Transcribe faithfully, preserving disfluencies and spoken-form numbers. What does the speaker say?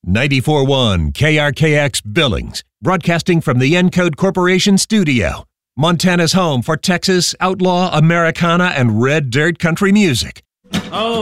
ninety-four point one K R K X Billings, broadcasting from the Encode Corporation studio. Montana's home for Texas outlaw, Americana, and red dirt country music. Oh.